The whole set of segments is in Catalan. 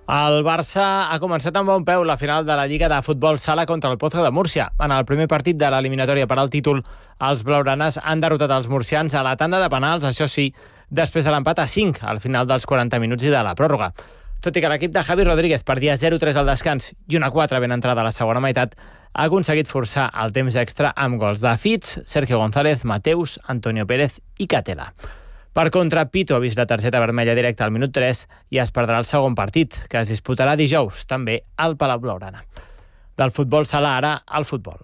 El Barça ha començat amb bon peu la final de la Lliga de Futbol Sala contra el Pozo de Múrcia. En el primer partit de l'eliminatòria per al títol, els blaugranes han derrotat els murcians a la tanda de penals, això sí, després de l'empat a 5 al final dels 40 minuts i de la pròrroga. Tot i que l'equip de Javi Rodríguez perdia 0-3 al descans i 1-4 ben entrada a la segona meitat, ha aconseguit forçar el temps extra amb gols de Fitz, Sergio González, Mateus, Antonio Pérez i Catela. Per contra, Pito ha vist la targeta vermella directa al minut 3 i es perdrà el segon partit, que es disputarà dijous, també al Palau Blaugrana. Del futbol sala ara al futbol.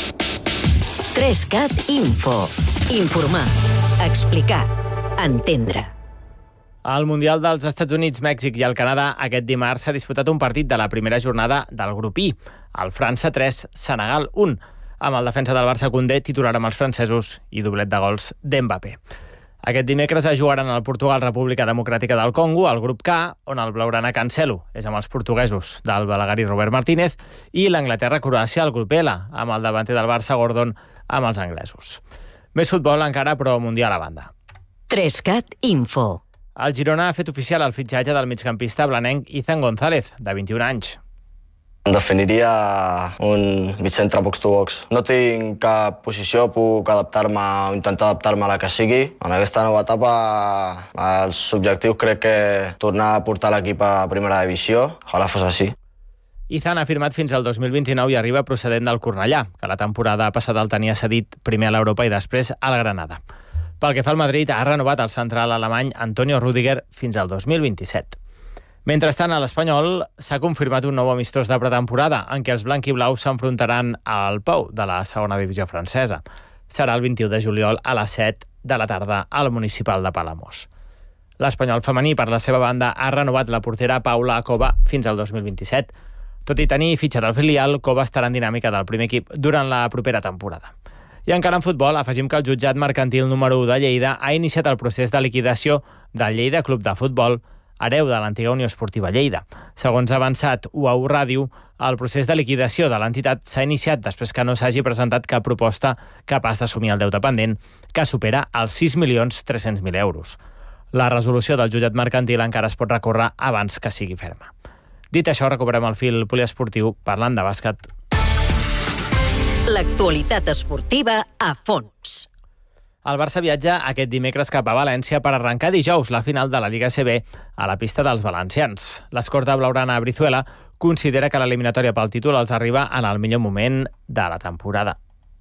3CAT Info. Informar, explicar, entendre. Al Mundial dels Estats Units, Mèxic i el Canadà aquest dimarts s'ha disputat un partit de la primera jornada del grup I, el França 3, Senegal 1, amb el defensa del Barça Koundé titular amb els francesos i doblet de gols d'Mbappé. Aquest dimecres es jugaran al Portugal República Democràtica del Congo, al grup K, on el blaugrana Cancelo és amb els portuguesos del Balaguer Robert Martínez, i l'Anglaterra-Croàcia al grup L, amb el davanter del Barça Gordon amb els anglesos. Més futbol encara, però mundial a banda. 3CAT Info. El Girona ha fet oficial el fitxatge del migcampista blanenc Izan González, de 21 anys. Em definiria un migcentre box-to-box. No tinc cap posició, puc adaptar-me o intentar adaptar-me a la que sigui. En aquesta nova etapa els objectius crec que tornar a portar l'equip a primera divisió. Ojalà fos així. Izan ha firmat fins al 2029 i arriba procedent del Cornellà, que la temporada passada el tenia cedit primer a l'Europa i després al Granada. Pel que fa al Madrid, ha renovat el central alemany Antonio Rüdiger fins al 2027. Mentrestant, a l'Espanyol s'ha confirmat un nou amistós de pretemporada en què els blanc-i-blaus s'enfrontaran al Pou de la segona divisió francesa. Serà el 21 de juliol a les 7 de la tarda al municipal de Palamós. L'Espanyol femení, per la seva banda, ha renovat la portera Paula Cova fins al 2027. Tot i tenir fitxat al filial, Cova estarà en dinàmica del primer equip durant la propera temporada. I encara en futbol, afegim que el jutjat mercantil número 1 de Lleida ha iniciat el procés de liquidació del Lleida Club de Futbol, hereu de l'antiga Unió Esportiva Lleida. Segons ha avançat UAU Ràdio, el procés de liquidació de l'entitat s'ha iniciat després que no s'hagi presentat cap proposta capaç d'assumir el deute pendent, que supera els 6.300.000 euros. La resolució del jutjat mercantil encara es pot recórrer abans que sigui ferma. Dit això, recuperem el fil poliesportiu parlant de bàsquet. L'actualitat esportiva a fons. El Barça viatja aquest dimecres cap a València per arrencar dijous la final de la Lliga ACB a la pista dels valencians. L'escorta blaugrana Brizuela considera que l'eliminatòria pel títol els arriba en el millor moment de la temporada.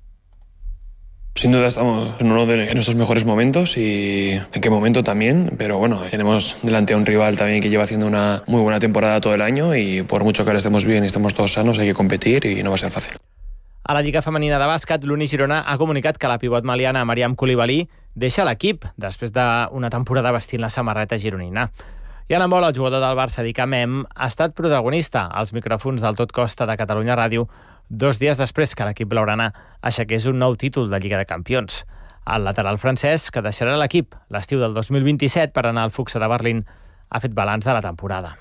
Sin duda estamos en uno de nuestros mejores momentos y en qué momento también, pero bueno, tenemos delante a un rival también que lleva haciendo una muy buena temporada todo el año y por mucho que ahora estemos bien y estemos todos sanos hay que competir y no va a ser fácil. A la Lliga Femenina de Bàsquet, l'Uni Girona ha comunicat que la pivot maliana Mariam Coulibaly deixa l'equip després d'una temporada vestint la samarreta gironina. I en handbol, el jugador del Barça, Dick Mem, ha estat protagonista als micròfons del Tot Costa de Catalunya Ràdio 2 dies després que l'equip blaugrana aixequés un nou títol de Lliga de Campions. El lateral francès, que deixarà l'equip l'estiu del 2027 per anar al Fuxa de Berlín, ha fet balanç de la temporada.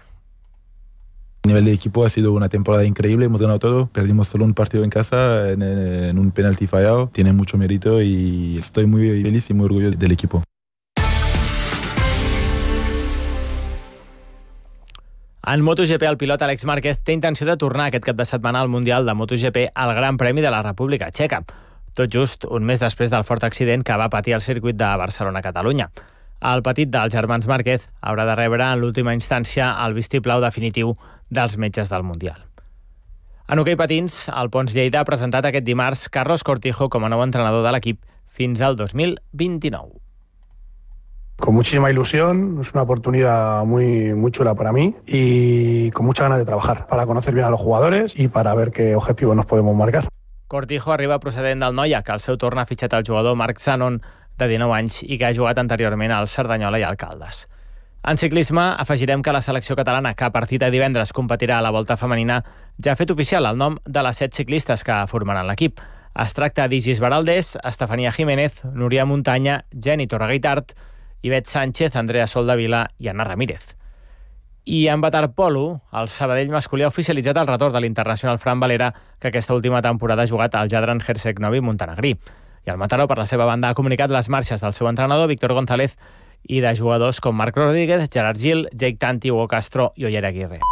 A nivel de equipo ha sido una temporada increíble, hemos ganado todo, perdimos solo un partido en casa en un penalti fallado, tiene mucho mérito y estoy muy feliz y muy orgulloso del equipo. En MotoGP, el pilot Àlex Márquez té intenció de tornar aquest cap de setmana al Mundial de MotoGP al Gran Premi de la República Txeca, tot just un mes després del fort accident que va patir al circuit de Barcelona-Catalunya. El petit dels germans Márquez haurà de rebre en l'última instància el vistiplau definitiu dels metges del Mundial. En hoquei patins, el Pons Lleida ha presentat aquest dimarts Carlos Cortijo com a nou entrenador de l'equip fins al 2029. Con muchísima ilusión, es una oportunidad muy chula para mí y con muchas ganas de trabajar para conocer bien a los jugadores y para ver qué objetivos nos podemos marcar. Cortijo arriba procedent del Noia, que al seu torn ha fitxat el jugador Marc Zanon, de 19 anys, i que ha jugat anteriorment al Cerdanyola i al Caldes. En ciclisme, afegirem que la selecció catalana, que a partir de divendres competirà a la Volta Femenina, ja ha fet oficial el nom de les 7 ciclistes que formaran l'equip. Es tracta d'Isis Baraldés, Estefania Jiménez, Núria Muntanya, Jenny Torreguitart, Ivet Sánchez, Andrea Soldavila i Anna Ramírez. I en waterpolo, el Sabadell masculí ha oficialitzat el retorn de l'internacional Fran Valera, que aquesta última temporada ha jugat al Jadran Herceg-Novi Montenegrí. I el Mataró, per la seva banda, ha comunicat les marxes del seu entrenador, Víctor González, i de jugadors com Marc Rodríguez, Gerard Gil, Jake Tanti, Hugo Castro i Oyer Aguirre.